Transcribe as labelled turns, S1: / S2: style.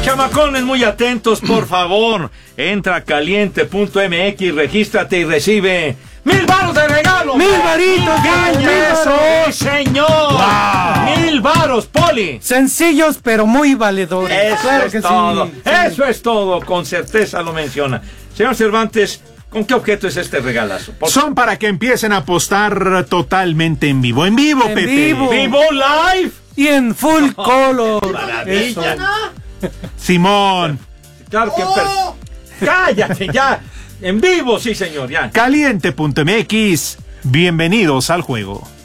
S1: Chamacones, muy atentos, por favor. Entra a caliente.mx, regístrate y recibe 1000 varos de regalo.
S2: 1000 varitos.
S1: ¡Eso, señor! Wow. 1000 varos, Poli.
S2: Sencillos, pero muy valedores.
S1: Eso
S2: claro
S1: es
S2: que
S1: todo.
S2: sí.
S1: Eso es todo. Con certeza lo menciona. Señor Cervantes, ¿con qué objeto es este regalazo?
S3: Son para que empiecen a apostar totalmente en vivo. En vivo,
S2: En
S3: Pepe.
S2: vivo.
S1: ¡Vivo live!
S2: Y en full color.
S1: Maravilla.
S3: Simón.
S1: Claro que... ¡Cállate ya! En vivo, sí, señor, ya.
S3: Caliente.mx. Bienvenidos al juego.